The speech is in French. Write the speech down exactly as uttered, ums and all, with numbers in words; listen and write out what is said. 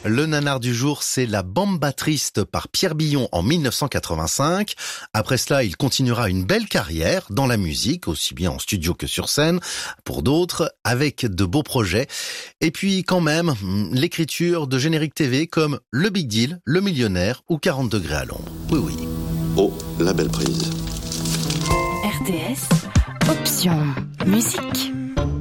Le nanar du jour, c'est La Bamba Triste par Pierre Billon en mille neuf cent quatre-vingt-cinq. Après cela, il continuera une belle carrière dans la musique, aussi bien en studio que sur scène, pour d'autres, avec de beaux projets. Et puis quand même, l'écriture de génériques T V comme Le Big Deal, Le Millionnaire ou quarante degrés à l'ombre. Oui, oui. Oh, la belle prise. R T S, option musique.